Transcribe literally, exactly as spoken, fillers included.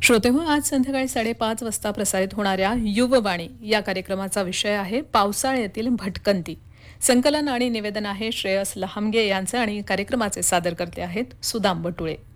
श्रोतेहो, आज संध्याकाळी साडेपाच वाजता प्रसारित होणाऱ्या युववाणी या कार्यक्रमाचा विषय आहे पावसाळ्यातील भटकंती. संकलन आणि निवेदन आहे श्रेयस लहामगे यांचे आणि कार्यक्रमाचे सादरकर्ते आहेत सुदाम बटुळे.